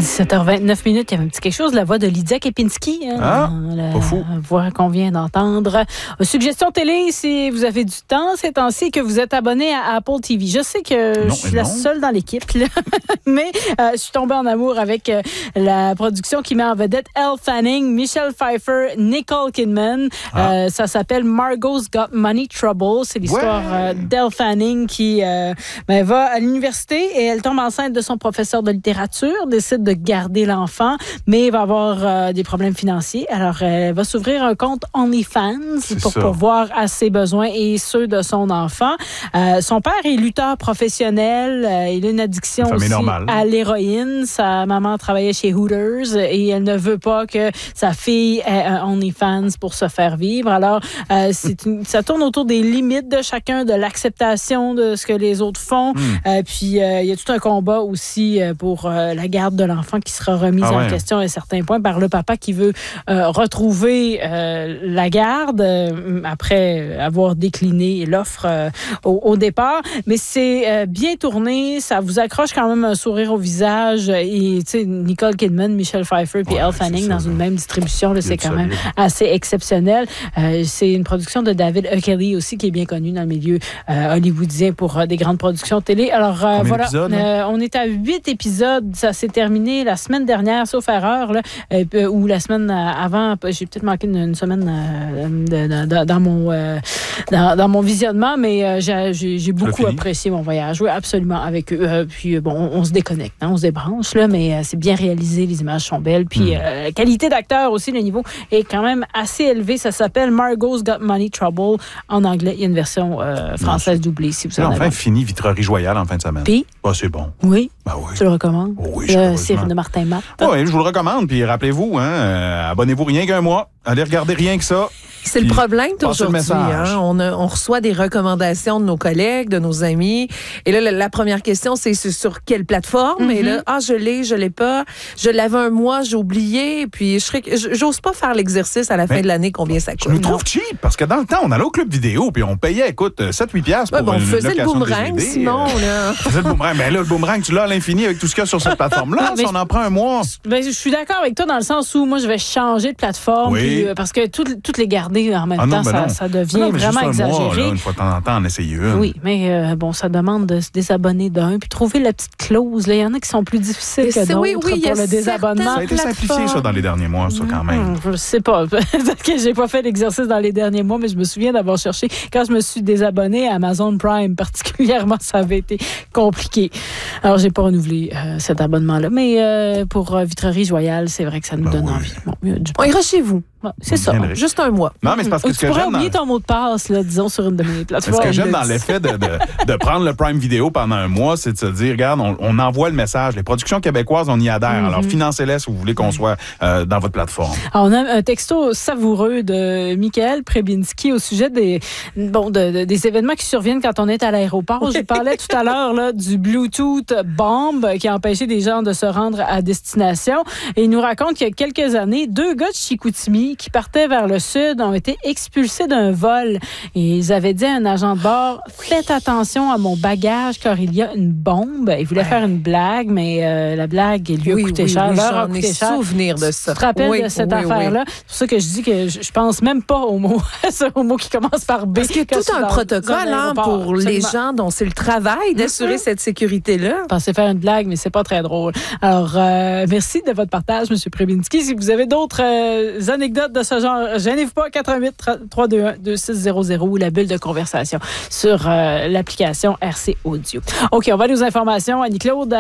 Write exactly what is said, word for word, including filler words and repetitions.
dix-sept heures vingt-neuf minutes, il y avait un petit quelque chose, la voix de Lydia Kepinski. Hein, ah, la pas fou. voix qu'on vient d'entendre. Suggestion télé, si vous avez du temps ces temps-ci, que vous êtes abonné à Apple T V. Je sais que non, je suis la non. seule dans l'équipe, là. mais euh, je suis tombée en amour avec euh, la production qui met en vedette Elle Fanning, Michelle Pfeiffer, Nicole Kidman. Ah. Euh, ça s'appelle Margot's Got Money Trouble. C'est l'histoire ouais. euh, d'Elle Fanning qui euh, ben, va à l'université et elle tombe enceinte de son professeur de littérature, décide de garder l'enfant, mais va avoir euh, des problèmes financiers. Alors, elle va s'ouvrir un compte OnlyFans C'est pour ça. pourvoir à ses besoins et ceux de son enfant. Euh, son père est lutteur professionnel. Euh, il a une addiction aussi normale. à l'héroïne. Sa maman travaillait chez Hooters et elle ne veut pas que sa fille ait un OnlyFans pour se faire vivre. Alors, euh, c'est une, ça tourne autour des limites de chacun, de l'acceptation de ce que les autres font. Mm. Euh, puis, euh, il y a tout un combat aussi pour euh, la garde de l'enfant qui sera remise ah ouais. en question à certains points par le papa qui veut euh, retrouver euh, la garde euh, après avoir décliné l'offre euh, au, au départ. Mais c'est euh, bien tourné, ça vous accroche quand même un sourire au visage. Et tu sais, Nicole Kidman, Michelle Pfeiffer puis ouais, Elle Fanning dans une même distribution, là, c'est quand même assez exceptionnel. Euh, c'est une production de David E. Kelly aussi qui est bien connu dans le milieu euh, hollywoodien pour euh, des grandes productions télé. Alors euh, voilà, euh, on est à huit épisodes. Ça s'est terminé la semaine dernière, sauf erreur, là, euh, ou la semaine avant. J'ai peut-être manqué une, une semaine euh, de, de, de, dans, mon, euh, dans, dans mon visionnement, mais euh, j'ai, j'ai, j'ai beaucoup apprécié mon voyage. Oui, absolument, avec eux. Euh, puis bon, on, on se déconnecte, hein, on se débranche, là, mais euh, c'est bien réalisé, les images sont belles. Puis mm. euh, qualité d'acteur aussi, le niveau est quand même assez élevé. Ça s'appelle Margot's Got Money Trouble. En anglais, il y a une version euh, française non, doublée, si vous en avez. Enfin, fini Vitrerie Joyale en fin de semaine. Puis? Oh, c'est bon. Oui. Ben oui. Tu le recommandes? Oh oui, le Cyril de Martin Matt. Oui, je vous le recommande. Puis rappelez-vous, hein, euh, abonnez-vous rien qu'un mois. Allez regarder rien que ça. C'est le problème d'aujourd'hui. Hein? On, a, on reçoit des recommandations de nos collègues, de nos amis. Et là, la, la première question, c'est sur quelle plateforme? Mm-hmm. Et là, ah, je l'ai, je l'ai pas. Je l'avais un mois, j'ai oublié. Puis, je serais, j'ose pas faire l'exercice à la fin Mais de l'année, combien ça coûte. Je me trouve cheap, parce que dans le temps, on allait au club vidéo, puis on payait, écoute, sept huit piastres pour ouais, bon, une location de D V D. On faisait le boomerang, sinon, là. On faisait le boomerang. Mais là, le boomerang, tu l'as à l'infini avec tout ce qu'il y a sur cette plateforme-là. Si on en prend un mois. Ben, je suis d'accord avec toi dans le sens où moi, je vais changer de plateforme. Oui. Puis, parce que toutes, toutes les garder en même ah, temps, non, ça, ça devient non, vraiment exagéré. Mois, là, une fois de temps en temps, en essayer une. Oui, mais euh, bon, ça demande de se désabonner d'un, puis trouver la petite clause. Là. Il y en a qui sont plus difficiles mais que d'autres oui, oui, pour le désabonnement. Ça a été simplifié, ça, dans les derniers mois, ça, quand même. Mmh, je sais pas. Peut-être que j'ai pas fait l'exercice dans les derniers mois, mais je me souviens d'avoir cherché. Quand je me suis désabonnée à Amazon Prime, particulièrement, ça avait été compliqué. Alors, j'ai pas renouvelé euh, cet abonnement-là. Mais euh, pour euh, Vitrerie Joyale, c'est vrai que ça nous ben donne oui. envie. Bon, du on ira chez vous. Bon, c'est ça, juste un mois. Non, mais c'est parce que tu ce que pourrais j'aime oublier dans... ton mot de passe, là, disons, sur une de mes plateformes. Ce que j'aime dans l'effet de, de, de prendre le Prime Vidéo pendant un mois, c'est de se dire, regarde, on, on envoie le message. Les productions québécoises, on y adhère. Mm-hmm. Alors, financez-les si vous voulez qu'on soit euh, dans votre plateforme. Alors, on a un texto savoureux de Michael Prebinski au sujet des, bon, de, de, des événements qui surviennent quand on est à l'aéroport. Je parlais tout à l'heure là, du Bluetooth bomb qui a empêché des gens de se rendre à destination. Et il nous raconte qu'il y a quelques années, deux gars de Chicoutimi qui partaient vers le sud ont été expulsés d'un vol. Et ils avaient dit à un agent de bord, faites attention à mon bagage car il y a une bombe. Ils voulaient ouais. faire une blague, mais euh, la blague lui a oui, coûté oui, cher. Oui, leur a j'en coûté ai cher. souvenir de ça. Tu te rappelles oui, de cette oui, affaire-là? Oui. C'est pour ça que je dis que je, je pense même pas au mot, au mot qui commence par B. Parce qu'il y a tout un protocole hein, pour absolument. Les gens dont c'est le travail d'assurer mm-hmm. cette sécurité-là. Je pensais faire une blague, mais c'est pas très drôle. Alors, euh, merci de votre partage, M. Prebinski. Si vous avez d'autres euh, anecdotes de ce genre, gênez-vous pas, quatre un huit, trois deux un, deux six zéro zéro ou la bulle de conversation sur euh, l'application R C Audio. OK, on va aller aux informations. Annie-Claude.